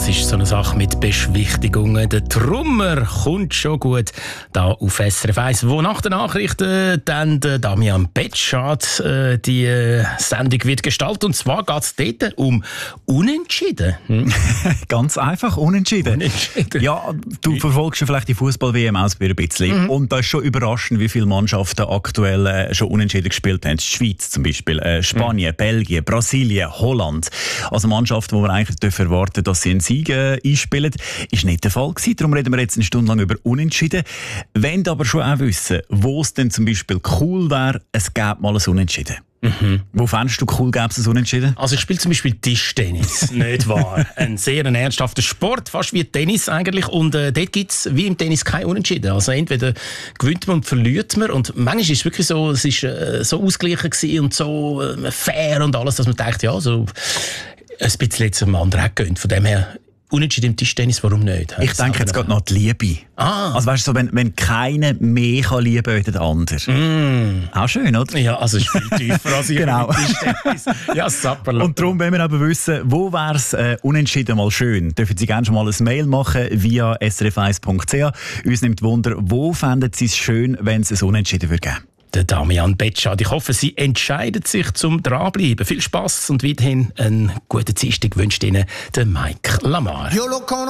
das ist so eine Sache mit Beschwichtigungen. Der Trummer kommt schon gut da auf SRF 1, wo nach den Nachrichten dann der Damian Betschart die Sendung wird gestaltet. Und zwar geht es dort um Unentschieden. Ganz einfach, Unentschieden. Ja, du verfolgst ja vielleicht die Fußball-WM auch ein bisschen. Und da ist schon überraschend, wie viele Mannschaften aktuell schon Unentschieden gespielt haben. Die Schweiz zum Beispiel, Spanien, Belgien, Brasilien, Holland. Also Mannschaften, wo man eigentlich erwarten, dass sie einen Sieg einspielen. Ist nicht der Fall gewesen. Darum reden wir jetzt eine Stunde lang über Unentschieden. Wollen aber schon auch wissen, wo es denn zum Beispiel cool wäre, es gäbe mal ein Unentschieden. Wo fändest du cool, gäbe es ein Unentschieden? Also ich spiele zum Beispiel Tischtennis, nicht wahr? Ein sehr ernsthafter Sport, fast wie Tennis eigentlich. Und dort gibt es wie im Tennis kein Unentschieden. Also entweder gewinnt man und verliert man. Und manchmal ist es wirklich so, es ist so ausgeglichen gewesen und so fair und alles, dass man denkt, ja, so ein bisschen jetzt am anderen Eck gehen. Von dem her, Unentschieden im Tischtennis, warum nicht? Ich denke jetzt gerade noch die Liebe. Also weißt du, so, wenn keiner mehr kann lieben als der andere. Auch schön, oder? Ja, also es ist viel tiefer als ich Genau. im Tischtennis. Ja, Sapperl. Und darum wollen wir aber wissen, wo wäre es unentschieden mal schön? Dürfen Sie gerne schon mal ein Mail machen via srf1.ch. Uns nimmt Wunder, wo fänden Sie es schön, wenn es ein Unentschieden würde geben? Der Damian Betschart. Ich hoffe, Sie entscheiden sich zum Dranbleiben. Viel Spass und weiterhin einen guten Dienstag wünscht Ihnen der Mike Lamar.